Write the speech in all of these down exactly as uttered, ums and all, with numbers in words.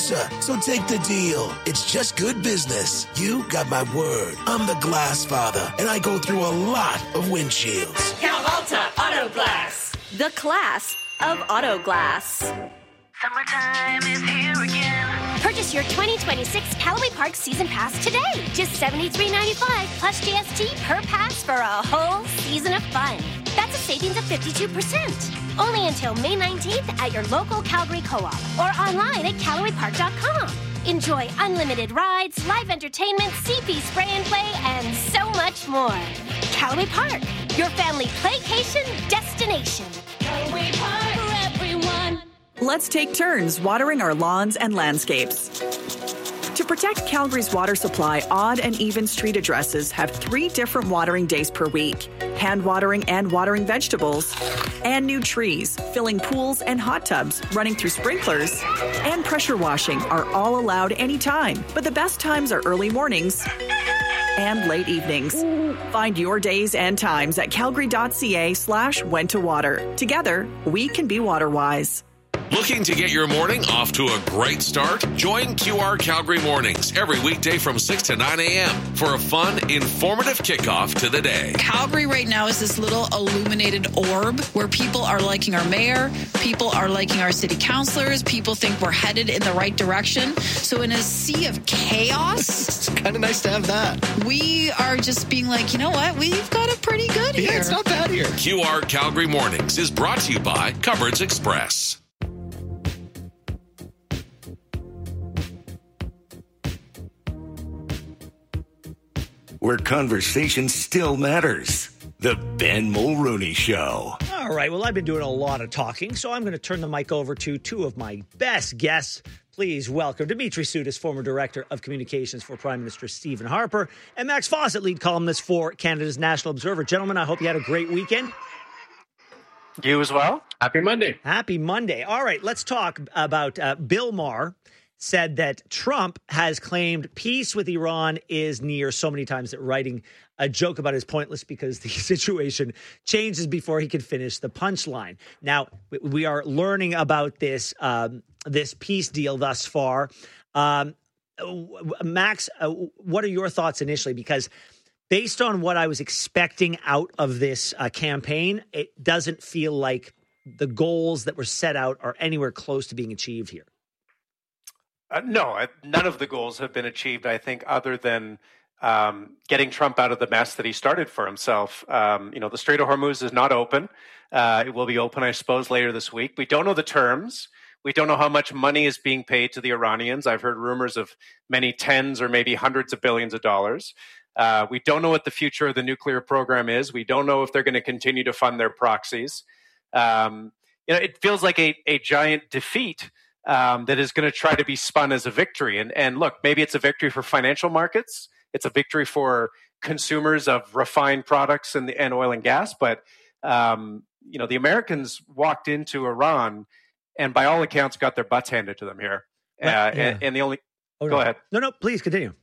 closer, so take the deal. It's just good business. You got my word. I'm the Glass Father, and I go through a lot of windshields. Cal Alta Auto Glass. The class of auto glass. Summertime is here again. Purchase your twenty twenty-six Callaway Park Season Pass today. Just seventy-three ninety-five plus G S T per pass for a whole season of fun. That's a savings of fifty-two percent. Only until May nineteenth at your local Calgary Co-op or online at Callaway Park dot com. Enjoy unlimited rides, live entertainment, C P spray and play, and so much more. Callaway Park, your family playcation destination. Callaway Park for everyone. Let's take turns watering our lawns and landscapes. To protect Calgary's water supply, odd and even street addresses have three different watering days per week. Hand watering and watering vegetables, and new trees, filling pools and hot tubs, running through sprinklers, and pressure washing are all allowed anytime. But the best times are early mornings and late evenings. Find your days and times at calgary.ca slash when to water. Together, we can be water wise. Looking to get your morning off to a great start? Join Q R Calgary Mornings every weekday from six to nine a.m. for a fun, informative kickoff to the day. Calgary right now is this little illuminated orb where people are liking our mayor, people are liking our city councilors, people think we're headed in the right direction. So in a sea of chaos, it's kind of nice to have that. We are just being like, you know what? We've got it pretty good here. Yeah, it's not bad here. Q R Calgary Mornings is brought to you by Cupboards Express. Where conversation still matters. The Ben Mulrooney Show. All right. Well, I've been doing a lot of talking, so I'm going to turn the mic over to two of my best guests. Please welcome Dimitri Soudis, former Director of Communications for Prime Minister Stephen Harper, and Max Fawcett, lead columnist for Canada's National Observer. Gentlemen, I hope you had a great weekend. You as well. Happy Monday. Happy Monday. All right. Let's talk about uh, Bill Maher. Said that Trump has claimed peace with Iran is near so many times that writing a joke about it is pointless because the situation changes before he can finish the punchline. Now, we are learning about this um, this peace deal thus far. Um, Max, uh, what are your thoughts initially? Because based on what I was expecting out of this uh, campaign, it doesn't feel like the goals that were set out are anywhere close to being achieved here. Uh, no, none of the goals have been achieved, I think, other than um, getting Trump out of the mess that he started for himself. Um, you know, the Strait of Hormuz is not open. Uh, it will be open, I suppose, later this week. We don't know the terms. We don't know how much money is being paid to the Iranians. I've heard rumors of many tens or maybe hundreds of billions of dollars. Uh, we don't know what the future of the nuclear program is. We don't know if they're going to continue to fund their proxies. Um, you know, it feels like a, a giant defeat Um, that is going to try to be spun as a victory. And, and look, maybe it's a victory for financial markets. It's a victory for consumers of refined products and, and oil and gas. But, um, you know, the Americans walked into Iran and by all accounts got their butts handed to them here. Uh, yeah. and, and the only, oh, go no. ahead. No, no, please continue.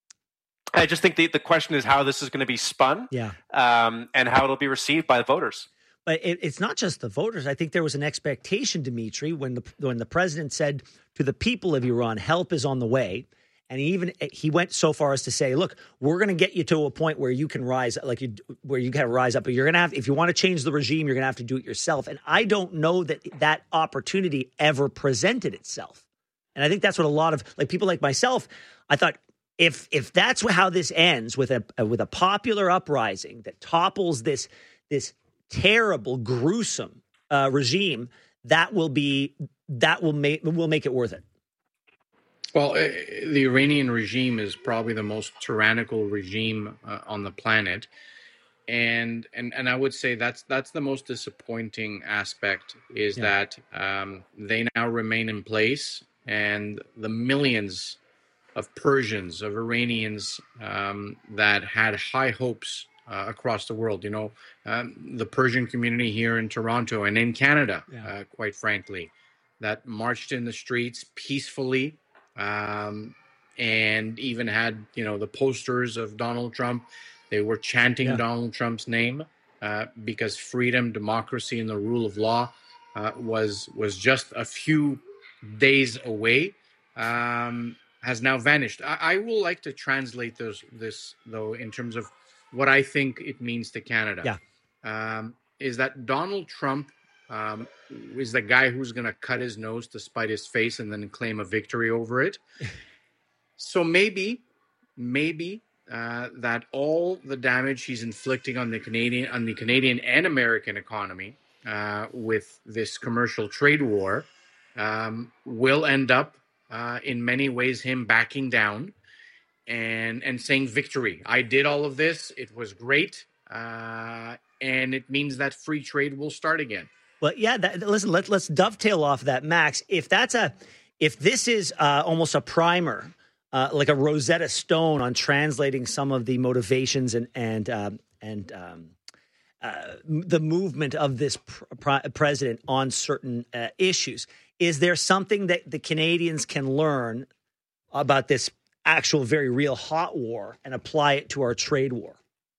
I just think the, the question is how this is going to be spun yeah. um, and how it'll be received by the voters. But it, it's not just the voters. I think there was an expectation, Dimitri, when the when the president said to the people of Iran, help is on the way. And he even he went so far as to say, look, we're going to get you to a point where you can rise, like you, where you can rise up. But you're going to have, if you want to change the regime, you're going to have to do it yourself. And I don't know that that opportunity ever presented itself. And I think that's what a lot of like people like myself, I thought, if if that's how this ends with a with a popular uprising that topples this this. terrible, gruesome uh, regime, that will be that will make will make it worth it. Well, uh, the Iranian regime is probably the most tyrannical regime uh, on the planet, and and and I would say that's that's the most disappointing aspect is yeah. that um, they now remain in place, and the millions of Persians, of Iranians um, that had high hopes. Uh, across the world, you know, um, the Persian community here in Toronto and in Canada, yeah. uh, quite frankly, that marched in the streets peacefully um, and even had, you know, the posters of Donald Trump. They were chanting yeah. Donald Trump's name uh, because freedom, democracy, and the rule of law uh, was was just a few days away. um, has now vanished. I, I will like to translate those, this, though, in terms of what I think it means to Canada. Yeah. Um, is that Donald Trump um, is the guy who's going to cut his nose to spite his face and then claim a victory over it. So maybe, maybe uh, that all the damage he's inflicting on the Canadian, on the Canadian and American economy uh, with this commercial trade war um, will end up uh, in many ways him backing down and and saying victory. I did all of this. It was great. Uh, and it means that free trade will start again. Well, yeah, that, listen, let, let's dovetail off that, Max. If that's a, if this is uh, almost a primer, uh, like a Rosetta Stone on translating some of the motivations and and um, and um, uh, the movement of this pr- president on certain uh, issues, is there something that the Canadians can learn about this actual, very real hot war and apply it to our trade war?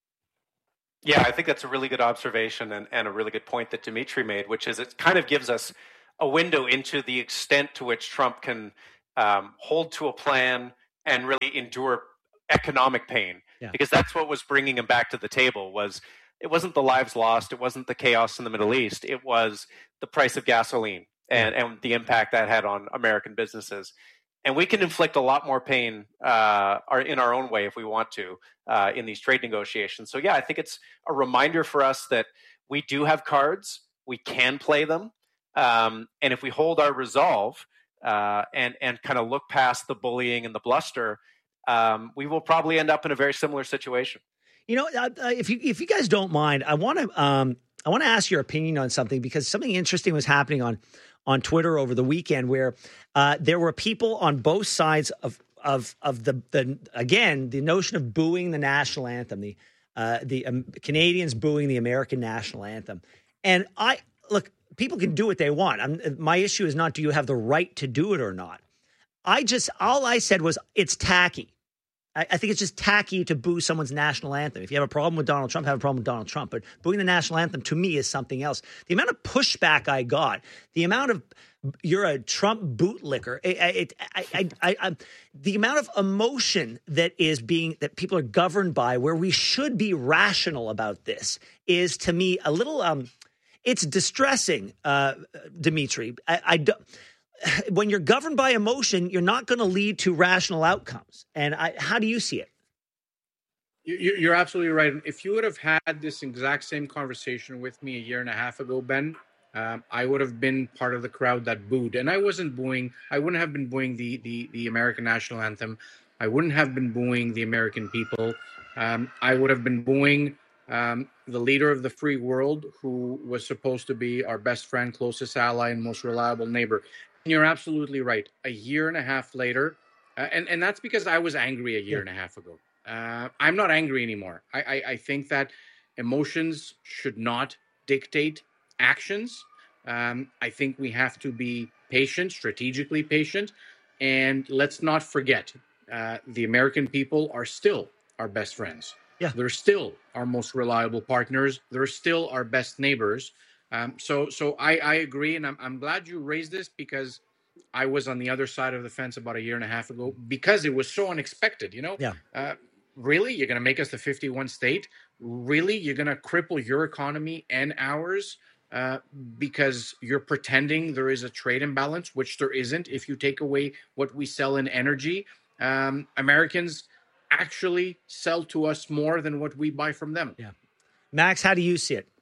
Yeah, I think that's a really good observation and, and a really good point that Dimitri made, which is it kind of gives us a window into the extent to which Trump can um, hold to a plan and really endure economic pain. Yeah. Because that's what was bringing him back to the table. Was it wasn't the lives lost, it wasn't the chaos in the Middle East, it was the price of gasoline and, and the impact that had on American businesses. And we can inflict a lot more pain uh, in our own way if we want to uh, in these trade negotiations. So, yeah, I think it's a reminder for us that we do have cards. We can play them. Um, and if we hold our resolve uh, and, and kind of look past the bullying and the bluster, um, we will probably end up in a very similar situation. You know, uh, if you if you guys don't mind, I want to um, I want to ask your opinion on something, because something interesting was happening on on Twitter over the weekend, where uh, there were people on both sides of of of the the again the notion of booing the national anthem, the uh, the um, Canadians booing the American national anthem, and I look, people can do what they want. I'm, my issue is not do you have the right to do it or not. I just all I said was it's tacky. I, I think it's just tacky to boo someone's national anthem. If you have a problem with Donald Trump, have a problem with Donald Trump. But booing the national anthem to me is something else. The amount of pushback I got, the amount of you're a Trump bootlicker, it, it, I, I, I, I, the amount of emotion that is being that people are governed by, where we should be rational about this, is to me a little. Um, it's distressing, uh, Dimitri. I, I don't. When you're governed by emotion, you're not going to lead to rational outcomes. And I, how do you see it? You're absolutely right. If you would have had this exact same conversation with me a year and a half ago, Ben, um, I would have been part of the crowd that booed. And I wasn't booing. I wouldn't have been booing the the, the American national anthem. I wouldn't have been booing the American people. Um, I would have been booing um, the leader of the free world, who was supposed to be our best friend, closest ally, and most reliable neighbor. You're absolutely right. A year and a half later, uh, and, and that's because I was angry a year yeah. and a half ago. Uh, I'm not angry anymore. I, I, I think that emotions should not dictate actions. Um, I think we have to be patient, strategically patient. And let's not forget, uh, the American people are still our best friends. Yeah. They're still our most reliable partners. They're still our best neighbors. Um, so, so I, I agree, and I'm, I'm glad you raised this, because I was on the other side of the fence about a year and a half ago, because it was so unexpected. You know, yeah. Uh, really, you're going to make us the fifty-one state? Really, you're going to cripple your economy and ours uh, because you're pretending there is a trade imbalance, which there isn't. If you take away what we sell in energy, um, Americans actually sell to us more than what we buy from them. Yeah, Max, how do you see it?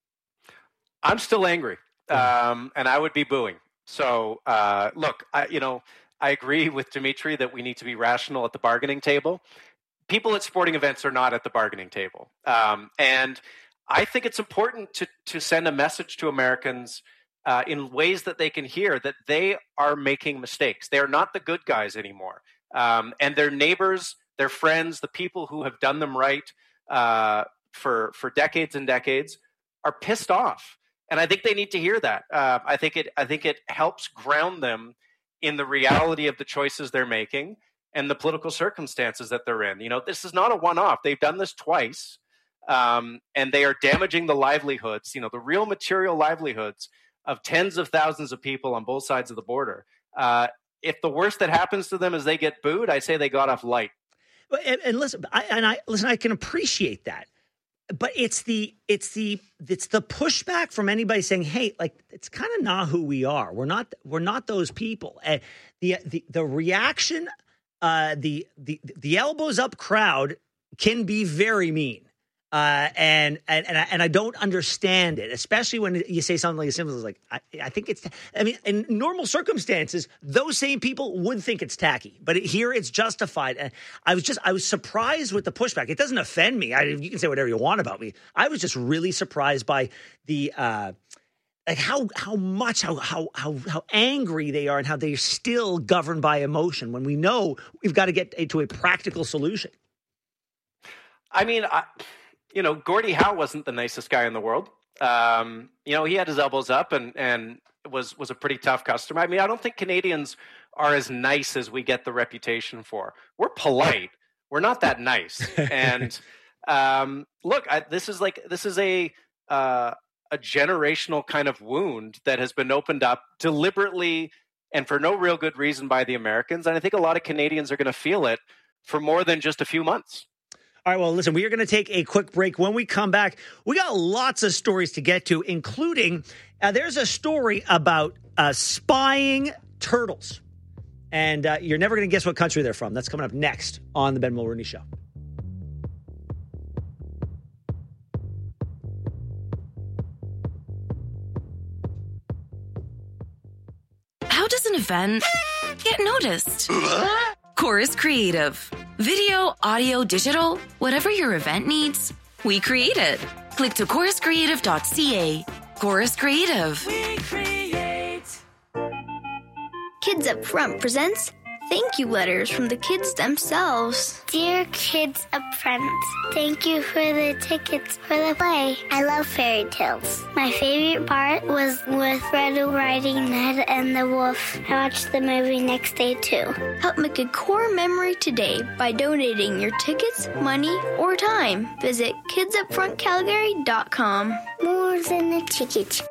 I'm still angry, um, and I would be booing. So, uh, look, I, you know, I agree with Dimitri that we need to be rational at the bargaining table. People at sporting events are not at the bargaining table. Um, and I think it's important to, to send a message to Americans uh, in ways that they can hear that they are making mistakes. They are not the good guys anymore. Um, and their neighbors, their friends, the people who have done them right uh, for, for decades and decades are pissed off. And I think they need to hear that. Uh, I think it. I think it helps ground them in the reality of the choices they're making and the political circumstances that they're in. You know, this is not a one-off. They've done this twice, um, and they are damaging the livelihoods. You know, the real material livelihoods of tens of thousands of people on both sides of the border. Uh, if the worst that happens to them is they get booed, I say they got off light. And, and listen, I, and I listen. I can appreciate that, but it's the it's the it's the pushback from anybody saying, "Hey, like it's kind of not who we are. We're not we're not those people." Uh, the the the reaction, uh, the the the elbows up crowd can be very mean. Uh, and, and, and I, and I don't understand it, especially when you say something like as simple as like, I, I think it's, I mean, in normal circumstances, those same people would think it's tacky, but here it's justified. And I was just, I was surprised with the pushback. It doesn't offend me. I, you can say whatever you want about me. I was just really surprised by the, uh, like how, how much, how, how, how, how angry they are and how they're still governed by emotion when we know we've got to get a, to a practical solution. I mean, I, you know, Gordie Howe wasn't the nicest guy in the world. Um, you know, he had his elbows up and, and was, was a pretty tough customer. I mean, I don't think Canadians are as nice as we get the reputation for. We're polite. We're not that nice. And um, look, I, this is like, this is a, uh, a generational kind of wound that has been opened up deliberately and for no real good reason by the Americans. And I think a lot of Canadians are going to feel it for more than just a few months. All right, well, listen, we are going to take a quick break. When we come back, we got lots of stories to get to, including uh, there's a story about uh, spying turtles. And uh, you're never going to guess what country they're from. That's coming up next on The Ben Mulroney Show. How does an event get noticed? Chorus Creative. Video, audio, digital, whatever your event needs, we create it. Click to chorus creative dot c a. Chorus Creative. We create. Kids Up Front presents thank you letters from the kids themselves. Dear Kids Up Front, thank you for the tickets for the play. I love fairy tales. My favorite part was with Red Riding Hood and the wolf. I watched the movie next day too. Help make a core memory today by donating your tickets, money, or time. Visit kids up front calgary dot com. More than a ticket.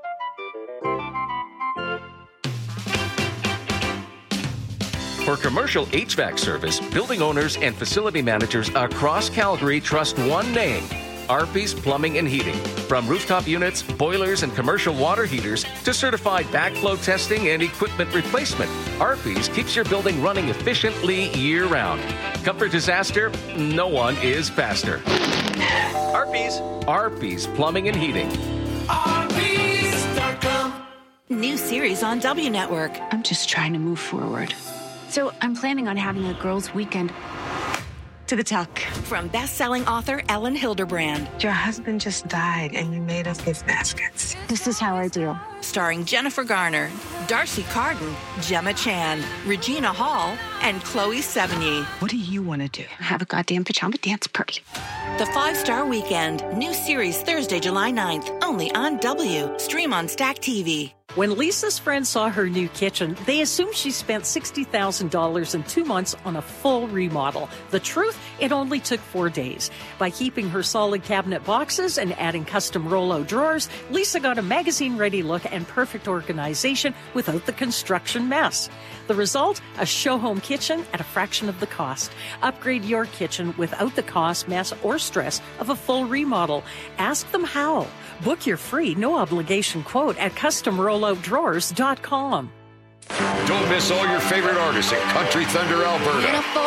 For commercial H V A C service, building owners and facility managers across Calgary trust one name, Arpy's Plumbing and Heating. From rooftop units, boilers, and commercial water heaters to certified backflow testing and equipment replacement, Arpy's keeps your building running efficiently year-round. Comfort disaster, no one is faster. Arpy's. Arpy's Plumbing and Heating. Arpy's dot com. New series on W Network. I'm just trying to move forward. So I'm planning on having a girls' weekend. To the tuck. From best-selling author Ellen Hilderbrand. Your husband just died and you made us gift baskets. This is how I do. Starring Jennifer Garner, Darcy Carden, Gemma Chan, Regina Hall, and Chloe Sevigny. What do you want to do? Have a goddamn pajama dance party. The Five-Star Weekend. New series Thursday, July ninth. Only on W. Stream on Stack T V. When Lisa's friends saw her new kitchen, they assumed she spent sixty thousand dollars in two months on a full remodel. The truth, it only took four days. By keeping her solid cabinet boxes and adding custom Rollo drawers, Lisa got a magazine-ready look and perfect organization without the construction mess. The result? A show-home kitchen at a fraction of the cost. Upgrade your kitchen without the cost, mess, or stress of a full remodel. Ask them how. Book your free, no-obligation quote at custom rollo drawers dot com. Don't miss all your favorite artists at Country Thunder, Alberta.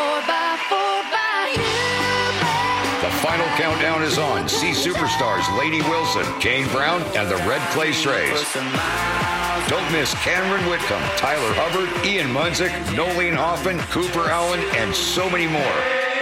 The final countdown is on. See superstars Lady Wilson, Kane Brown, and the Red Clay Strays. Don't miss Cameron Whitcomb, Tyler Hubbard, Ian Munzik, Nolene Hoffman, Cooper Allen, and so many more.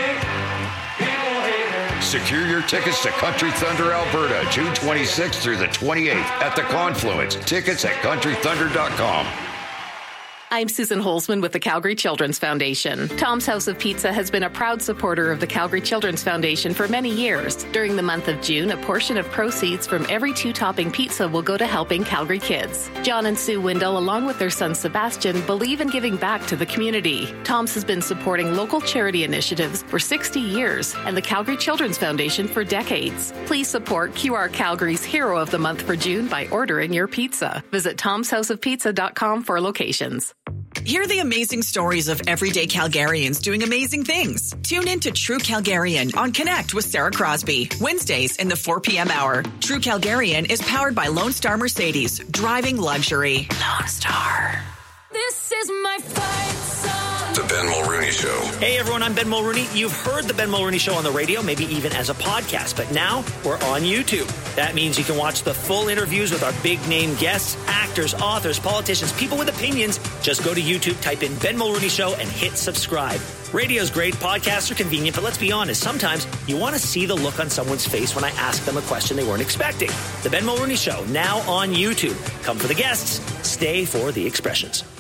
Secure your tickets to Country Thunder Alberta, June twenty-sixth through the twenty-eighth at the Confluence. Tickets at country thunder dot com. I'm Susan Holzman with the Calgary Children's Foundation. Tom's House of Pizza has been a proud supporter of the Calgary Children's Foundation for many years. During the month of June, a portion of proceeds from every two-topping pizza will go to helping Calgary kids. John and Sue Windle, along with their son Sebastian, believe in giving back to the community. Tom's has been supporting local charity initiatives for sixty years and the Calgary Children's Foundation for decades. Please support Q R Calgary's Hero of the Month for June by ordering your pizza. Visit toms house of pizza dot com for locations. Hear the amazing stories of everyday Calgarians doing amazing things. Tune in to True Calgarian on Connect with Sarah Crosby, Wednesdays in the four p.m. hour. True Calgarian is powered by Lone Star Mercedes, driving luxury. Lone Star. This is my fight song. The Ben Mulrooney Show. Hey everyone, I'm Ben Mulrooney. You've heard the Ben Mulrooney Show on the radio, maybe even as a podcast, but now we're on YouTube. That means you can watch the full interviews with our big name guests, actors, authors, politicians, people with opinions. Just go to YouTube, type in Ben Mulrooney Show, and hit subscribe. Radio's great, podcasts are convenient, but let's be honest, sometimes you want to see the look on someone's face when I ask them a question they weren't expecting. The Ben Mulrooney Show, now on YouTube. Come for the guests, stay for the expressions.